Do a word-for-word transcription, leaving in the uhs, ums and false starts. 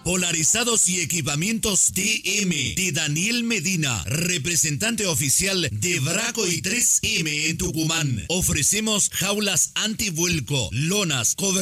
Polarizados y equipamientos T M de Daniel Medina, representante oficial de Braco y tres M en Tucumán. Ofrecemos jaulas antivuelco, lonas, coberturas